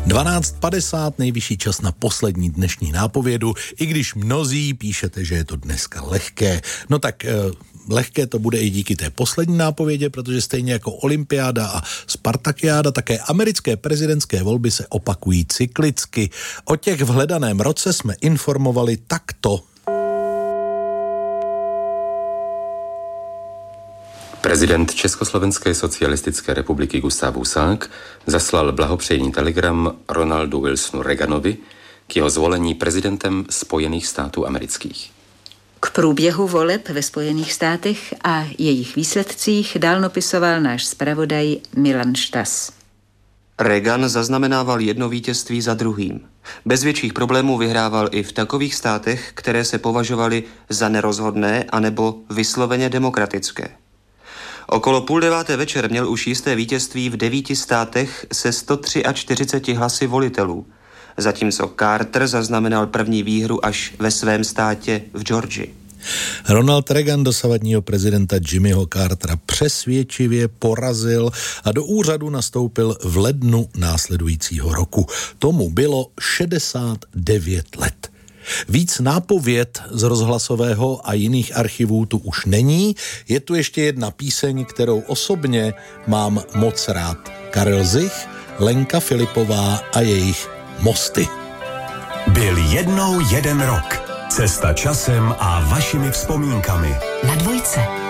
12:50, nejvyšší čas na poslední dnešní nápovědu, i když mnozí píšete, že je to dneska lehké. No tak lehké to bude i díky té poslední nápovědě, protože stejně jako olympiáda a spartakiáda, také americké prezidentské volby se opakují cyklicky. O těch v hledaném roce jsme informovali takto. Prezident Československé socialistické republiky Gustav Husák zaslal blahopřejný telegram Ronaldu Wilsonu Reaganovi k jeho zvolení prezidentem Spojených států amerických. K průběhu voleb ve Spojených státech a jejich výsledcích dálnopisoval náš zpravodaj Milan Štas. Reagan zaznamenával jedno vítězství za druhým. Bez větších problémů vyhrával i v takových státech, které se považovaly za nerozhodné anebo vysloveně demokratické. Okolo 8:30 večer měl už jisté vítězství v 9 státech se 143 hlasy volitelů, zatímco Carter zaznamenal první výhru až ve svém státě v Georgii. Ronald Reagan dosavadního prezidenta Jimmyho Cartera přesvědčivě porazil a do úřadu nastoupil v lednu následujícího roku. Tomu bylo 69 let. Víc nápověd z rozhlasového a jiných archivů tu už není. Je tu ještě jedna píseň, kterou osobně mám moc rád. Karel Zich, Lenka Filipová a jejich Mosty. Byl jednou jeden rok. Cesta časem a vašimi vzpomínkami. Na Dvojce.